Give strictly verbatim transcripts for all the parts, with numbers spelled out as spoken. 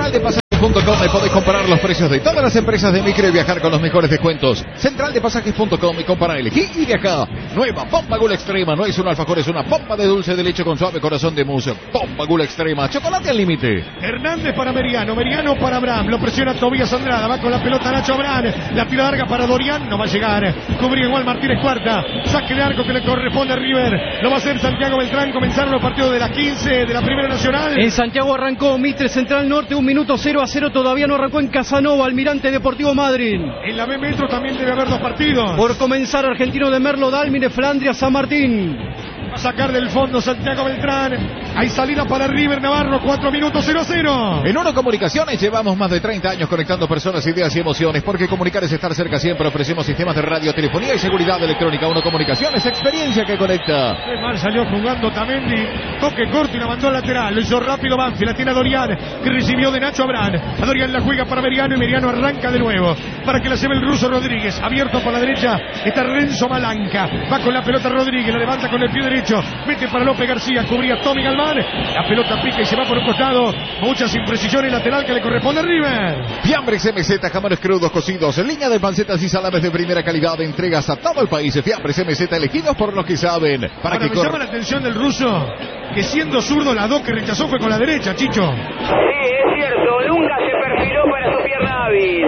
Central de Pasajes punto com y podéis comparar los precios de todas las empresas de micro y viajar con los mejores descuentos. Central de Pasajes punto com y compara, elegí y viaja. Nueva Bomba Gula Extrema, no es un alfajor, es una bomba de dulce de leche con suave corazón de mousse. Bomba Gula Extrema, chocolate al límite. Hernández para Meriano, Meriano para Abraham, lo presiona Tobías Andrada, va con la pelota Nacho Abraham, la tira larga para Dorian, no va a llegar. Cubría igual Martínez Cuarta, saque de arco que le corresponde a River, lo va a hacer Santiago Beltrán. Comenzaron los partidos de las quince de la Primera Nacional. En Santiago arrancó Mitre Central Norte, un minuto cero a cero, todavía no arrancó en Casanova, Almirante Deportivo Madryn. En la B Metro también debe haber dos partidos. Por comenzar, Argentino de Merlo, Dálmine, Flandria, San Martín. Va a sacar del fondo Santiago Beltrán. Hay salida para River Navarro, cuatro minutos cero cero. En Uno Comunicaciones llevamos más de treinta años conectando personas, ideas y emociones, porque comunicar es estar cerca siempre. Ofrecemos sistemas de radio, telefonía y seguridad electrónica. Uno Comunicaciones, experiencia que conecta. Qué mal salió jugando Tamendi, toque corto y la mandó al lateral, lo hizo rápido Banfield, la tiene a Dorian, que recibió de Nacho Abraham. A Dorian la juega para Meriano y Meriano arranca de nuevo, para que la lleve el ruso Rodríguez, abierto por la derecha, está Renzo Malanca, va con la pelota Rodríguez, la levanta con el pie derecho, mete para López García, cubría Tommy Galván, la pelota pica y se va por un costado, muchas imprecisiones, lateral que le corresponde a River. Fiambres M Z, jamones crudos cocidos, en línea de pancetas y salames de primera calidad, entregas a todo el país. Fiambres M Z, elegidos por los que saben. Para Ahora que me cor... llama la atención del ruso, que siendo zurdo la dos que rechazó fue con la derecha, Chicho. Sí, es cierto, nunca se perfiló para su pierna hábil.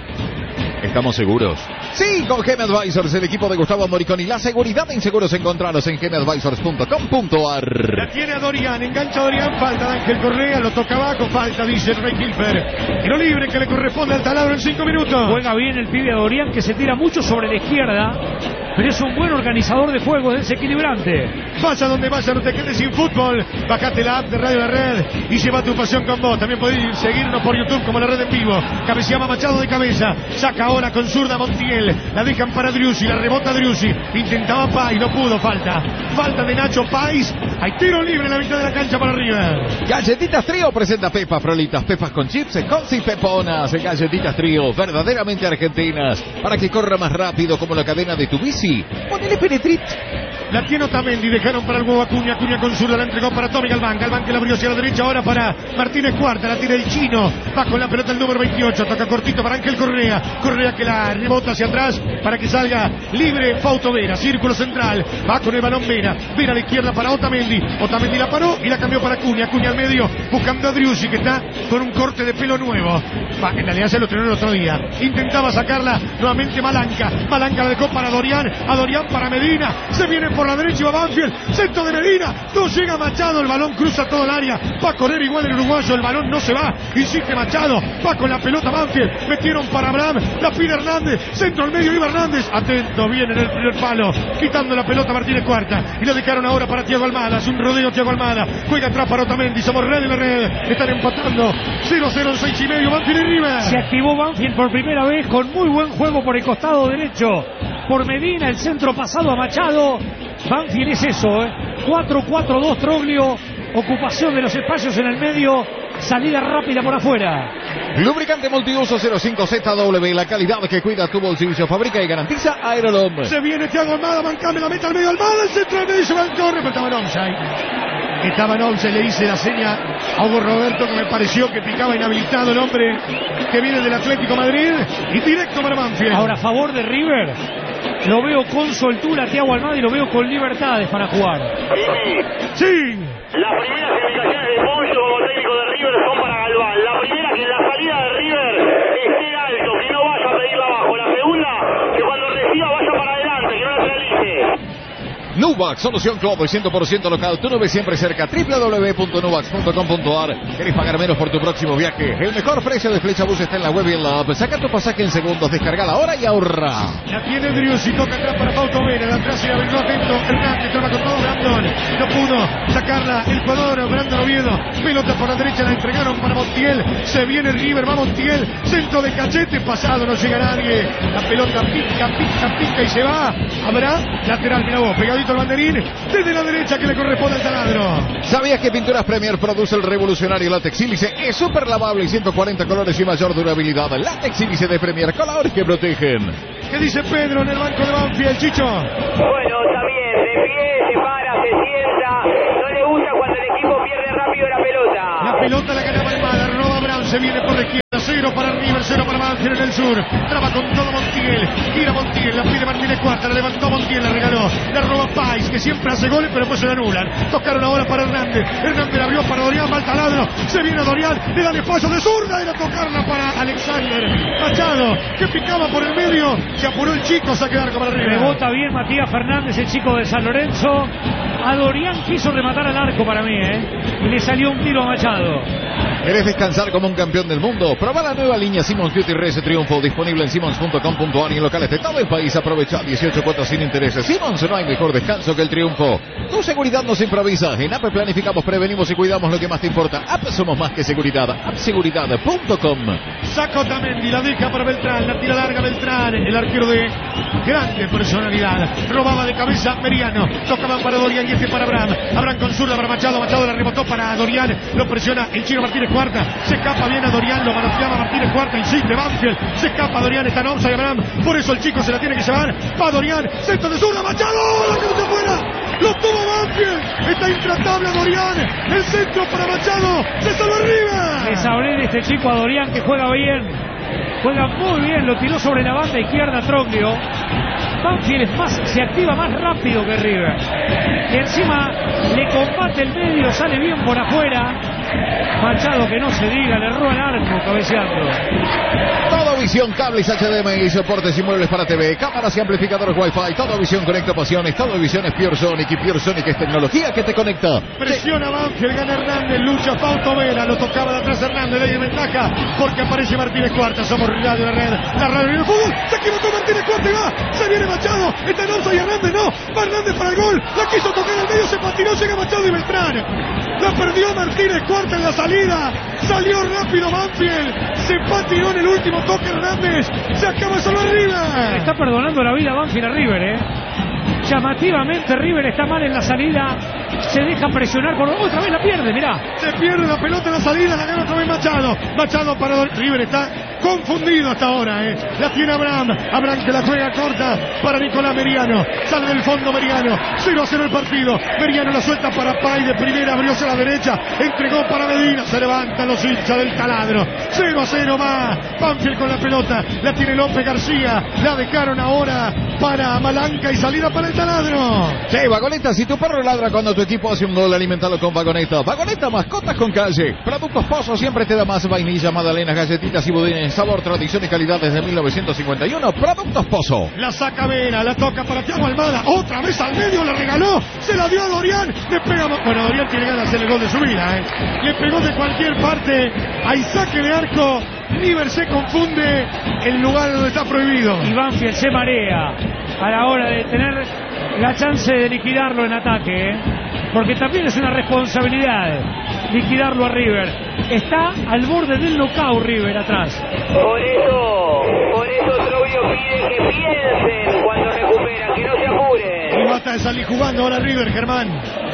¿Estamos seguros? Sí, con G M Advisors, el equipo de Gustavo Moriconi. La seguridad en seguros encontraros en g m advisors punto com punto a r. La tiene a Dorian, engancha a Dorian, falta de Ángel Correa, lo toca abajo, falta, dice Rey Hilfer. Tiro libre que le corresponde al taladro en cinco minutos. Juega bien el pibe a Dorian, que se tira mucho sobre la izquierda, pero es un buen organizador de juego, es desequilibrante. Vaya donde vaya, no te quedes sin fútbol. Bajate la app de Radio La Red y lleva tu pasión con vos. También podéis seguirnos por YouTube como La Red en Vivo. Cabeceaba Machado de cabeza, saca ahora con zurda Montiel, la dejan para Driussi, la rebota Driussi, intentaba Pais, no pudo, falta, falta de Nacho Pais, hay tiro libre en la mitad de la cancha para River. Galletitas Trío presenta Pepas Frolitas, pepas con chips, con y peponas, Galletitas Trío, verdaderamente argentinas, para que corra más rápido como la cadena de tu bici. Ponele Penetrit. La tiene Otamendi, dejaron para el huevo Acuña, Acuña con zurda, la entregó para Tommy Galván, Galván que la abrió hacia la derecha ahora para Martínez Cuarta, la tiene el chino, va con la pelota el número veintiocho, toca cortito para Ángel Correa, Correa que la rebota hacia atrás para que salga libre Fausto Vera, círculo central, va con el balón Vera, Vera a la izquierda para Otamendi, Otamendi la paró y la cambió para Acuña, Acuña al medio, buscando a Driussi que está con un corte de pelo nuevo, va, en realidad se lo estrenó el otro día, intentaba sacarla nuevamente Malanca, Malanca la dejó para Dorian, a Dorian para Medina, se viene por la derecha y va Banfield, centro de Medina, no llega Machado, el balón cruza todo el área, va a correr igual el uruguayo, el balón no se va, insiste Machado, va con la pelota Banfield, metieron para Abraham, la pide Hernández, centro al medio, iba Hernández, atento, bien en el primer palo, quitando la pelota Martínez Cuarta, y lo dejaron ahora para Thiago Almada, es un rodeo Thiago Almada, juega atrás para Otamendi, somos red en la red, están empatando, cero cero en seis y medio, Banfield y River. Se activó Banfield por primera vez con muy buen juego por el costado derecho, por Medina, el centro pasado a Machado. Banfield es eso, ¿eh? cuatro cuatro dos Troglio, ocupación de los espacios en el medio, salida rápida por afuera. Lubricante multiuso cero cinco Z W, la calidad que cuida tu bolsillo, fabrica y garantiza Aerolom. Se viene Thiago Almada, bancame la meta al medio, Almada, el centro al medio, se va al corre, pero estaba en onside. Estaba en onside, le hice la seña a Hugo Roberto, que me pareció que picaba inhabilitado el hombre que viene del Atlético Madrid, y directo para Banfield. Ahora a favor de River, lo veo con soltura a Thiago Almada y lo veo con libertades para jugar. Sí. Las primeras indicaciones de Poncio como técnico de River son para Galván. La primera, que en la salida de River esté alto, que no vaya a pedirla abajo. La segunda, que cuando reciba vaya para adelante, que no la lateralice. Nuvax, solución Cloud cien por ciento local, tu nube siempre cerca, w w w punto nuvax punto com punto a r. ¿Querés pagar menos por tu próximo viaje? El mejor precio de Flecha Bus está en la web y en la app. Saca tu pasaje en segundos, descargala ahora y ahorra. La tiene Driussi, toca atrás para Fausto Vera, la atrás y la abrió atento, Hernández, traba con todo, Brandon, no pudo sacarla el jugador, Brandon Oviedo, pelota por la derecha, la entregaron para Montiel, se viene River, va Montiel, centro de cachete, pasado, no llega nadie, la pelota pica, pica, pica y se va, habrá lateral, mira vos, pegadito el banderín, desde la derecha que le corresponde al taladro. ¿Sabías que Pinturas Premier produce el revolucionario látex sílice? Es súper lavable y ciento cuarenta colores y mayor durabilidad. Látex sílice de Premier, colores que protegen. ¿Qué dice Pedro en el banco de Banfield, Chicho? Bueno, está bien, de pie, se para, se sienta, no le gusta cuando el equipo pierde rápido la pelota. La pelota la ganaba Almada, roba Abraham, se viene por la izquierda. Cero para River, cero para Banfield en el sur. Traba con todo Montiel. Gira Montiel, la pide Martínez Cuarta. La levantó Montiel, la regaló. La roba Pais, que siempre hace goles, pero después se la anulan. Tocaron ahora para Hernández. Hernández la abrió para Dorian, va al taladro. Se viene Dorian, le dan espacio de zurda. Era tocarla para Alexander Machado, que picaba por el medio. Se apuró el chico, saque de arco para River. Rebota bien Matías Fernández, el chico de San Lorenzo. A Dorian quiso rematar al arco para mí, ¿eh? Y le salió un tiro a Machado. ¿Querés descansar como un campeón del mundo? Proba la nueva línea Simmons Beauty Rese Triunfo, disponible en simmons punto com punto a r y en locales de todo el país. Aprovecha dieciocho cuotas sin intereses. Simmons, no hay mejor descanso que el triunfo. Tu seguridad nos improvisa. En A P E planificamos, prevenimos y cuidamos lo que más te importa. A P E somos más que seguridad. app seguridad punto com. Sacó Tamendi, la deja para Beltrán, la tira larga Beltrán, el arquero de grande personalidad. Robaba de cabeza Meriano, tocaban para Dorian y este para Abraham. Abraham con zurda para Machado, Machado la rebotó para Dorian, lo presiona el chino Martínez Cuarta, se escapa bien a Dorian, lo manoteaba Martínez Cuarta, insiste Banfield, se escapa Dorian, está en offside Abraham, por eso el chico se la tiene que llevar, va Dorian, centro de zurda, Machado, la que no se fuera, lo tuvo Banfield, está intratable Dorian, el centro para Machado, se salva arriba. Les hablé de este chico a Dorian que juega bien, juega muy bien, lo tiró sobre la banda izquierda Troglio. Banfield es más, se activa más rápido que River. Y encima le combate el medio, sale bien por afuera. Machado, que no se diga, le erró el arco cabeceando. Todo Visión, cables H D M I, soportes y muebles para T V, cámaras y amplificadores Wi-Fi. Todo Visión conecta pasiones. Todo Visión es Pure Sonic, y Pure Sonic es tecnología que te conecta. Presiona Banfield, gana Hernández, lucha Fausto Vera, lo tocaba de atrás Hernández, le dio ventaja porque aparece Martínez Cuarta. Somos Radio La Red, la radio del fútbol. Se equivocó Martínez Cuarta y va, se viene Machado, está en once y Hernández no, va Hernández para el gol, la quiso tocar al medio, se patinó, llega Machado y Beltrán. La perdió Martínez Cuarta en la salida, salió rápido Banfield, se patinó en el último toque Hernández, se acaba solo arriba. Está perdonando la vida Banfield a River, eh. Llamativamente River está mal en la salida, se deja presionar por otra vez, la pierde, mirá. Se pierde la pelota en la salida, la gana otra vez Machado. Machado para River, está confundido hasta ahora, eh. La tiene Abraham, Abraham que la juega corta para Nicolás Meriano, sale del fondo Meriano, cero a cero el partido. Meriano la suelta para Pay de primera, abrióse a la derecha, entregó para Medina, se levantan los hinchas del taladro, cero a cero más. Banfield con la pelota, la tiene López García, la dejaron ahora para Malanca y salida para el taladro. Sí, Vagoneta, si tu perro ladra cuando tu equipo hace un gol, alimentalo con Vagoneta. Vagoneta, mascotas con calle. Productos Pozo siempre te da más: vainilla, magdalenas, galletitas y budines. Sabor, tradición y calidad desde mil novecientos cincuenta y uno. Productos Pozo. La saca Vera, la toca para Thiago Almada, otra vez al medio, la regaló, se la dio a Dorian, le pega, bueno, Dorian tiene ganas de hacer el gol de su vida, eh. Le pegó de cualquier parte, hay saque de arco. River se confunde el lugar donde está prohibido. Y Banfield se marea a la hora de tener la chance de liquidarlo en ataque, ¿eh? Porque también es una responsabilidad liquidarlo a River. Está al borde del knockout River atrás. Por eso, por eso Troglio pide que piensen cuando recuperan, que no se apuren. Y basta de salir jugando ahora River, Germán.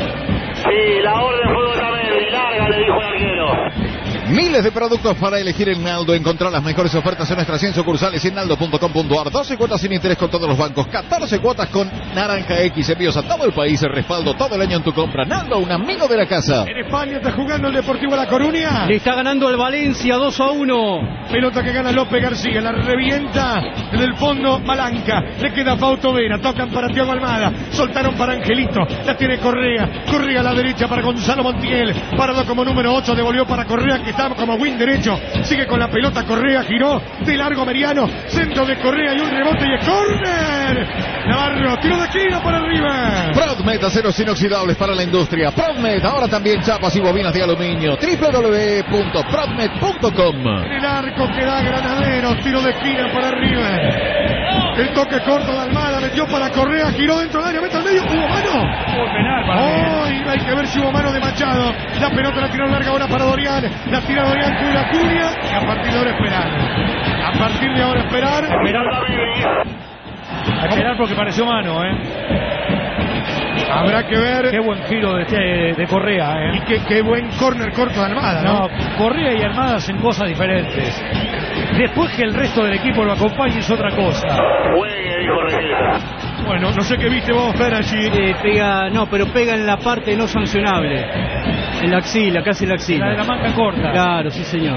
Sí, la orden fue Otamendi, larga, le dijo el arquero. Miles de productos para elegir en Naldo. Encontrar las mejores ofertas en nuestras cien sucursales y en naldo punto com punto a r. doce cuotas sin interés con todos los bancos. catorce cuotas con Naranja X. Envíos a todo el país. El respaldo todo el año en tu compra. Naldo, un amigo de la casa. En España está jugando el Deportivo La Coruña. Le está ganando al Valencia dos a uno. Pelota que gana López García. La revienta desde el fondo Malanca. Le queda Fausto Vera. Tocan para Thiago Almada. Soltaron para Angelito. La tiene Correa. Correa a la derecha para Gonzalo Montiel. Parado como número ocho. Devolvió para Correa, que está como wing derecho. Sigue con la pelota Correa. Giró de largo Meriano. Centro de Correa y un rebote y es córner. Navarro. Tiro de esquina para arriba. Prodmed, aceros inoxidables para la industria. Prodmed, ahora también chapas y bobinas de aluminio. doble u doble u doble u punto prodmed punto com. En el arco que da Granaderos. Tiro de esquina para River. El toque corto de Almada, metió para Correa, giró dentro del área, mete al medio, hubo mano. Hubo penal para Hoy hay que ver si hubo mano de Machado. La pelota la tiró larga ahora para Dorian. La tira Dorian, cuida Cunha. Y a partir de ahora esperar. A partir de ahora esperar. Esperar, a esperar porque pareció mano, eh. Habrá que ver. Qué buen giro de, de, de Correa, eh. Y qué, qué buen córner corto de Almada, ¿no? No, Correa y Almada hacen cosas diferentes. Después que el resto del equipo lo acompañe es otra cosa. Juegue, dijo Requeta. Bueno, no sé qué viste vos, Fer, allí. Eh, pega, no, pero pega en la parte no sancionable. En la axila, casi en la axila. La de la manga corta. Claro, sí señor.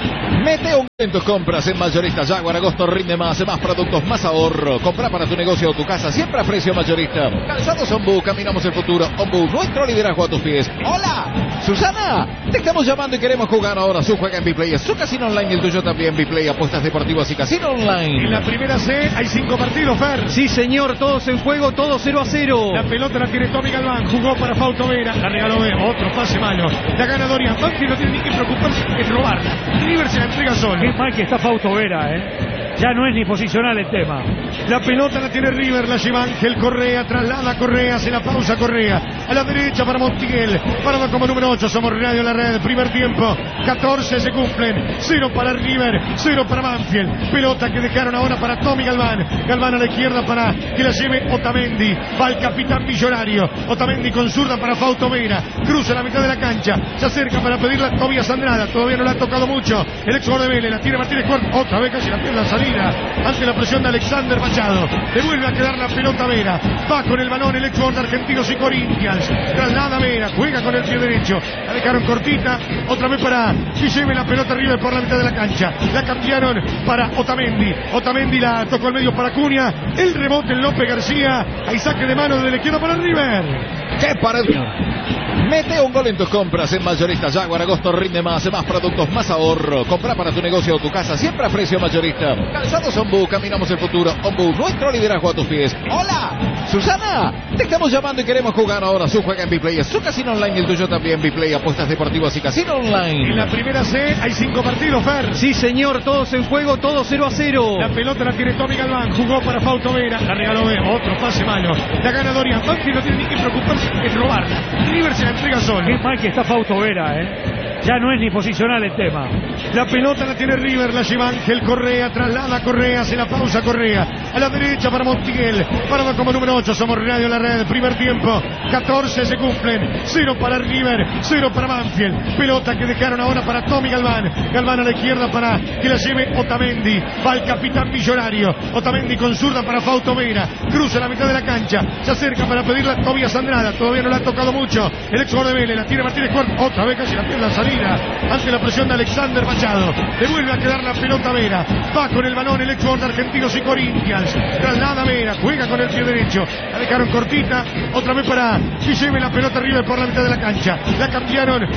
Mete un en tus compras en Mayorista Jaguar. Agosto rinde más, más productos, más ahorro. Compra para tu negocio o tu casa siempre a precio mayorista. Calzados Ombú, caminamos el futuro. Ombú, nuestro liderazgo a tus pies. ¡Hola! ¡Susana! Te estamos llamando y queremos jugar ahora. Su juega en Biplay, su casino online y el tuyo también. Biplay, apuestas deportivas y casino online. En la primera C hay cinco partidos, Fer. Sí señor, todos en juego, todos cero a cero. La pelota la tiene Tommy Galván, jugó para Fausto Vera, la regaló B, otro pase malo. La gana Dorian Banfield, no tiene ni que preocuparse en robarla. River se la entrega solo. Qué mal que está Fausto Vera, ¿eh? Ya no es ni posicional el tema. La pelota la tiene River, la lleva Ángel Correa, traslada a Correa, se la pausa Correa. A la derecha para Montiel, parado como número ocho, somos Radio en la Red. Primer tiempo, catorce se cumplen. Cero para River, cero para Banfield. Pelota que dejaron ahora para Tommy Galván. Galván a la izquierda para que la lleve Otamendi. Va el capitán millonario. Otamendi con zurda para Fausto Vera. Cruza la mitad de la cancha. Se acerca para pedirla a Tobias Andrada. Todavía no la ha tocado mucho. El ex de Vélez, la tiene Martínez Cuarto. Otra vez casi la pierde la salida. Ante la presión de Alexander Machado. Le vuelve a quedar la pelota Vera. Va con el balón el ex de Argentinos y Corinthians. Traslada Vera. Juega con el pie derecho. La dejaron cortita. Otra vez para que lleve la pelota River por la mitad de la cancha. La cambiaron para Otamendi. Otamendi la tocó al medio para Cunha. El rebote en López García. Hay saque de mano de la izquierda para River. ¡Qué pared! Mete un gol en tus compras en Mayorista Jaguar. Agosto rinde más, más productos, más ahorro. Compra para tu negocio o tu casa siempre a precio mayorista. Calzados Ombú, caminamos el futuro. Ombú, nuestro liderazgo a tus pies. ¡Hola! ¡Susana! Te estamos llamando y queremos jugar ahora. Su juega en Biplay, su casino online y el tuyo también. Biplay, apuestas deportivas y casino online. En la primera C hay cinco partidos, Fer. Sí señor, todos en juego, todos cero a cero. La pelota la tiene Tommy Galván, jugó para Fausto Vera, la regaló B, otro pase malo. La gana Dorian Banfield, no tiene ni que preocuparse en robarla. River se la entrega solo. Qué mal que está Fausto Vera, ¿eh? Ya no es ni posicional el tema. La pelota la tiene River, la lleva Ángel Correa, traslada a Correa, se la pausa Correa. A la derecha para Montiel, parado como número ocho, somos Radio en la Red. Primer tiempo, catorce se cumplen. Cero para River, cero para Banfield. Pelota que dejaron ahora para Tommy Galván. Galván a la izquierda para que la lleve Otamendi. Va el capitán millonario. Otamendi con zurda para Fausto Vera. Cruza la mitad de la cancha. Se acerca para pedirla a Tobias Andrada. Todavía no la ha tocado mucho. El ex de Vélez, la tiene Martínez Cuarto. Otra vez casi la pierde la salida. Ante la presión de Alexander Machado. Le vuelve a quedar la pelota Vera. Va con el balón el ex de Argentinos y Corinthians. Traslada Vera. Juega con el pie derecho. La dejaron cortita. Otra vez para que lleve la pelota River por la mitad de la cancha. La cambiaron